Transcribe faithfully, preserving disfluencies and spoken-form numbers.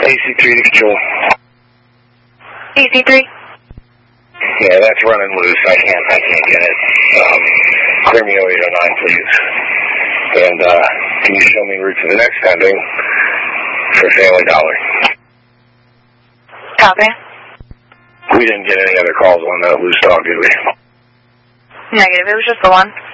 A C three to control. A C three? Yeah, that's running loose. I can't, I can't get it. Um, clear me oh eight oh nine, please. And, uh, can you show me route to the next pending for Family Dollar? Copy. We didn't get any other calls on that loose dog, did we? Negative. It was just the one.